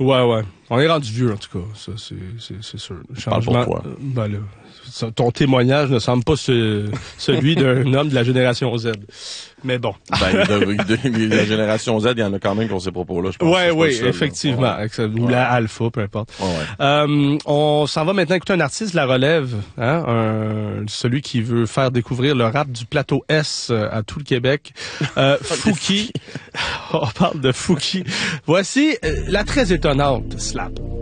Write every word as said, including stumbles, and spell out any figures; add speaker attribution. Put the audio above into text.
Speaker 1: Ouais, ouais. On est rendu vieux, en tout cas. Ça, c'est, c'est, c'est sûr. Le changement.
Speaker 2: Parle pour toi.
Speaker 1: Ben là, ça, ton témoignage ne semble pas ce, celui d'un homme de la génération Z. Mais bon.
Speaker 2: Ben, de, de, de, de la génération Z, il y en a quand même qui ont ces propos-là, je pense.
Speaker 1: Ouais, oui,
Speaker 2: seul,
Speaker 1: effectivement.
Speaker 2: Ouais.
Speaker 1: Ou
Speaker 2: ouais.
Speaker 1: la alpha, peu importe.
Speaker 2: Ouais, ouais.
Speaker 1: Euh, on s'en va maintenant écouter un artiste de la relève, hein, un, celui qui veut faire découvrir le rap du plateau S à tout le Québec. Euh, Fouki. On parle de Fouki. Voici euh, la très étonnante Slap.